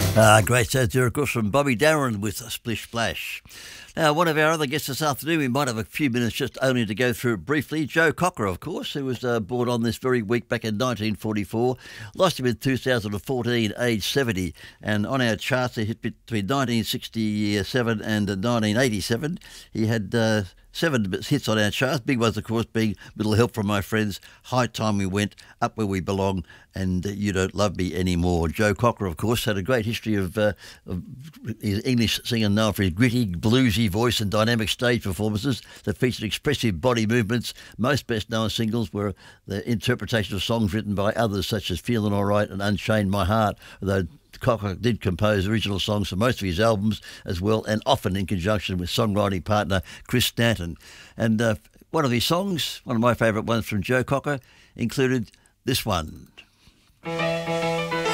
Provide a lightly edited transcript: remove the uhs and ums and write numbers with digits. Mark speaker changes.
Speaker 1: Great sound there, of course, from Bobby Darin with Splish Splash. Now, one of our other guests this afternoon, we might have a few minutes just only to go through it briefly. Joe Cocker, of course, who was born on this very week back in 1944. Lost him in 2014, age 70. And on our charts, he hit between 1967 and 1987. He had 7 hits on our charts. Big ones, of course, being Little Help from My Friends, High Time We Went, Up Where We Belong, and You Don't Love Me Anymore. Joe Cocker, of course, had a great history of his English singer, known for his gritty, bluesy voice and dynamic stage performances that featured expressive body movements. Most best-known singles were the interpretation of songs written by others, such as Feeling Alright and Unchained My Heart, although Cocker did compose original songs for most of his albums as well, and often in conjunction with songwriting partner Chris Stanton. And one of his songs, one of my favourite ones from Joe Cocker, included this one.